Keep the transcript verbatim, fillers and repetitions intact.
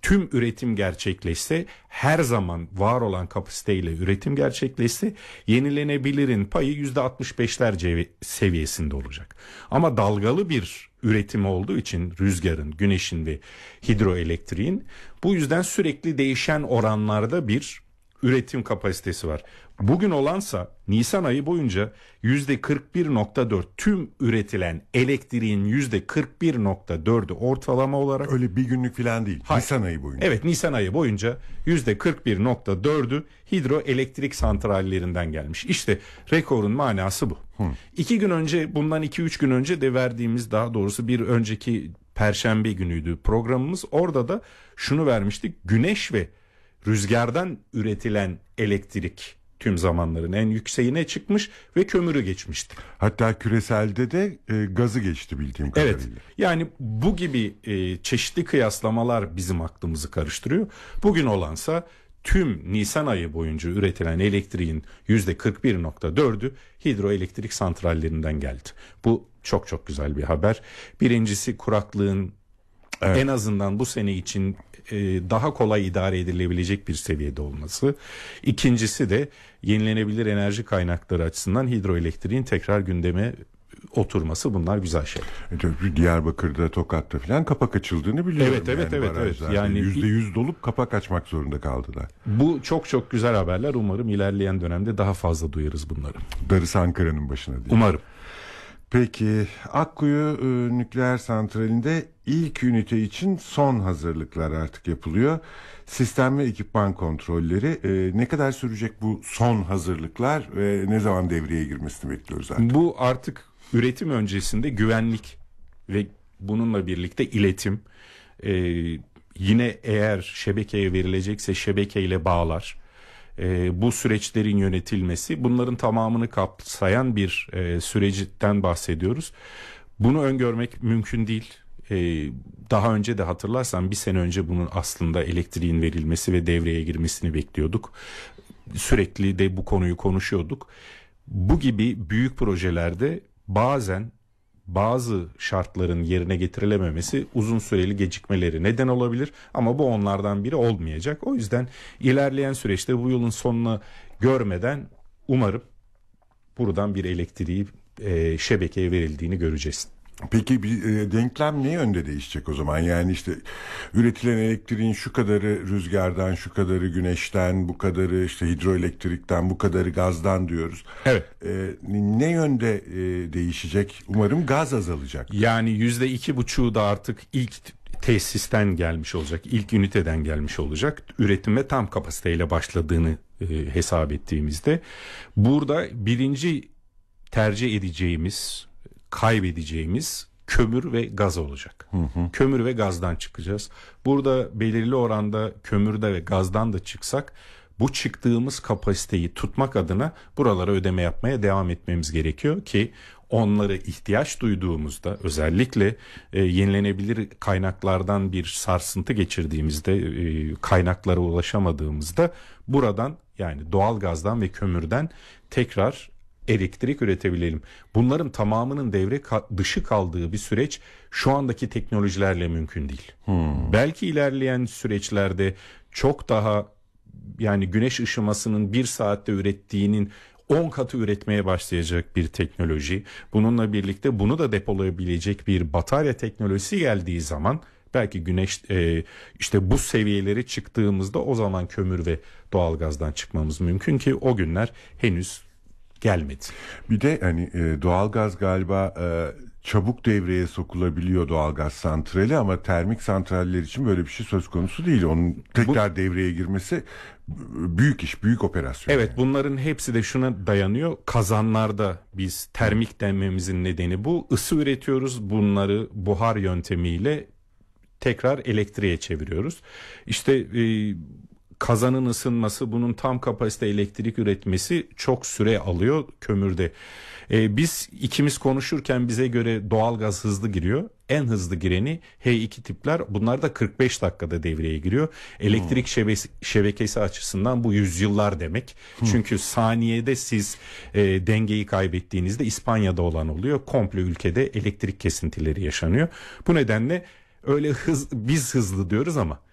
tüm üretim gerçekleşse, her zaman var olan kapasiteyle üretim gerçekleşse, yenilenebilirin payı yüzde altmış beşler seviyesinde olacak. Ama dalgalı bir üretim olduğu için rüzgarın, güneşin ve hidroelektriğin, bu yüzden sürekli değişen oranlarda bir üretim kapasitesi var. Bugün olansa Nisan ayı boyunca yüzde kırk bir nokta dört, tüm üretilen elektriğin yüzde kırk bir nokta dördü ortalama olarak. Öyle bir günlük falan değil. Hayır. Nisan ayı boyunca. Evet, Nisan ayı boyunca yüzde kırk bir nokta dördü hidroelektrik santrallerinden gelmiş. İşte rekorun manası bu. Hı. İki gün önce, bundan iki üç gün önce de verdiğimiz, daha doğrusu bir önceki Perşembe günüydü programımız. Orada da şunu vermiştik: güneş ve rüzgardan üretilen elektrik tüm zamanların en yükseğine çıkmış ve kömürü geçmişti. Hatta küreselde de e, gazı geçti bildiğim kadarıyla. Evet, yani bu gibi e, çeşitli kıyaslamalar bizim aklımızı karıştırıyor. Bugün olansa tüm Nisan ayı boyunca üretilen elektriğin yüzde kırk bir nokta dördü hidroelektrik santrallerinden geldi. Bu çok çok güzel bir haber. Birincisi, kuraklığın evet, en azından bu sene için e, daha kolay idare edilebilecek bir seviyede olması. İkincisi de yenilenebilir enerji kaynakları açısından hidroelektriğin tekrar gündeme oturması. Bunlar güzel şeyler. E, Diyarbakır'da, Tokat'ta falan kapak açıldığını biliyorum. Evet, evet, yani evet, evet. Yani yüzde yüz dolup kapak açmak zorunda kaldılar. Bu çok çok güzel haberler. Umarım ilerleyen dönemde daha fazla duyarız bunları. Darısı Ankara'nın başına diye. Umarım. Peki, Akkuyu e, nükleer santralinde ilk ünite için son hazırlıklar artık yapılıyor. Sistem ve ekipman kontrolleri, e, ne kadar sürecek bu son hazırlıklar ve ne zaman devreye girmesini bekliyoruz artık? Bu artık üretim öncesinde güvenlik ve bununla birlikte iletim, e, yine eğer şebekeye verilecekse şebekeyle bağlar, e, bu süreçlerin yönetilmesi, bunların tamamını kapsayan bir e, süreçten bahsediyoruz. Bunu öngörmek mümkün değil. E, daha önce de hatırlarsan bir sene önce bunun aslında elektriğin verilmesi ve devreye girmesini bekliyorduk. Sürekli de bu konuyu konuşuyorduk. Bu gibi büyük projelerde bazen bazı şartların yerine getirilememesi uzun süreli gecikmeleri neden olabilir, ama bu onlardan biri olmayacak. O yüzden ilerleyen süreçte bu yılın sonuna görmeden umarım buradan bir elektriği e, şebekeye verildiğini göreceğiz. Peki bir e, denklem ne yönde değişecek o zaman? Yani işte üretilen elektriğin şu kadarı rüzgardan, şu kadarı güneşten, bu kadarı işte hidroelektrikten, bu kadarı gazdan diyoruz. Evet. E, ne yönde e, değişecek? Umarım gaz azalacak. Yani yüzde iki buçuğu da artık ilk tesisten gelmiş olacak, ilk üniteden gelmiş olacak. Üretime tam kapasiteyle başladığını e, hesap ettiğimizde, burada birinci tercih edeceğimiz, kaybedeceğimiz kömür ve gaz olacak. Hı hı. Kömür ve gazdan çıkacağız. Burada belirli oranda kömürde ve gazdan da çıksak, bu çıktığımız kapasiteyi tutmak adına buralara ödeme yapmaya devam etmemiz gerekiyor ki onları ihtiyaç duyduğumuzda, özellikle e, yenilenebilir kaynaklardan bir sarsıntı geçirdiğimizde, e, kaynaklara ulaşamadığımızda buradan, yani doğal gazdan ve kömürden tekrar elektrik üretebilelim. Bunların tamamının devre dışı kaldığı bir süreç şu andaki teknolojilerle mümkün değil. Hmm. Belki ilerleyen süreçlerde çok daha, yani güneş ışımasının bir saatte ürettiğinin on katı üretmeye başlayacak bir teknoloji. Bununla birlikte bunu da depolayabilecek bir batarya teknolojisi geldiği zaman belki güneş e, işte bu seviyeleri çıktığımızda o zaman kömür ve doğalgazdan çıkmamız mümkün ki o günler henüz gelmedi. Bir de hani e, doğalgaz galiba e, çabuk devreye sokulabiliyor, doğalgaz santrali, ama termik santraller için böyle bir şey söz konusu değil. Onun tekrar Bu, devreye girmesi büyük iş, büyük operasyon. Evet, yani. Bunların hepsi de şuna dayanıyor. Kazanlarda biz termik denmemizin nedeni bu. Isı üretiyoruz, bunları buhar yöntemiyle tekrar elektriğe çeviriyoruz. İşte e, kazanın ısınması, bunun tam kapasite elektrik üretmesi çok süre alıyor kömürde. Ee, biz ikimiz konuşurken bize göre doğalgaz hızlı giriyor. En hızlı gireni H iki tipler. Bunlar da kırk beş dakikada devreye giriyor. Elektrik hmm. şebekesi, şebekesi açısından bu yüzyıllar demek. Hmm. Çünkü saniyede siz e, dengeyi kaybettiğinizde İspanya'da olan oluyor. Komple ülkede elektrik kesintileri yaşanıyor. Bu nedenle öyle hız, biz hızlı diyoruz ama